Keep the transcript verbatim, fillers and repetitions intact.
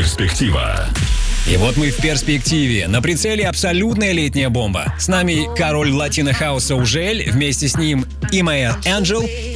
Перспектива. И вот мы в перспективе. На прицеле абсолютная летняя бомба. С нами король латино-хауса Ужель, вместе с ним и моя Angel